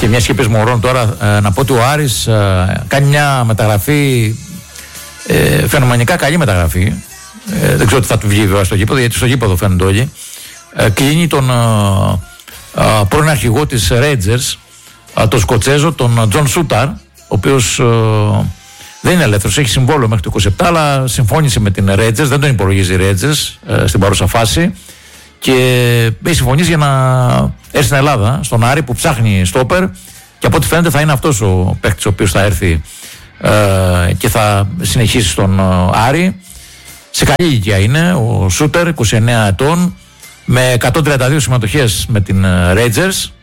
Και μια και πες Μωρόν τώρα, να πω ότι ο Άρης κάνει μια μεταγραφή, φαινομενικά καλή μεταγραφή. Δεν ξέρω τι θα του βγει βέβαια στο γήπεδο, γιατί στο γήπεδο φαίνονται όλοι. Κλείνει τον πρώην αρχηγό της Rangers, τον Σκοτσέζο, τον Τζον Σούταρ, ο οποίος δεν είναι ελεύθερος, έχει συμβόλαιο μέχρι το 27, αλλά συμφώνησε με την Rangers, δεν τον υπολογίζει η Rangers στην παρούσα φάση. Και έχει συμφωνήσει για να έρθει στην Ελλάδα, στον Άρη που ψάχνει στόπερ, και από ό,τι φαίνεται θα είναι αυτός ο παίκτης ο οποίος θα έρθει και θα συνεχίσει στον Άρη. Σε καλή ηλικία είναι ο Σούτερ, 29 ετών, με 132 συμμετοχές με την Rangers.